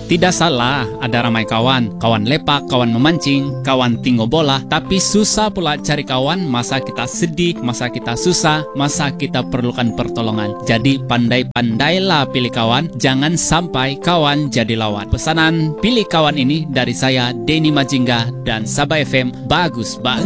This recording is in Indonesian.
Tidak salah ada ramai kawan, kawan lepak, kawan memancing, kawan tinggo bola, tapi susah pula cari kawan masa kita sedih, masa kita susah, masa kita perlukan pertolongan. Jadi pandai-pandailah pilih kawan, jangan sampai kawan jadi lawan. Pesanan pilih kawan ini dari saya, Denny Majingga dan Sabah FM, bagus.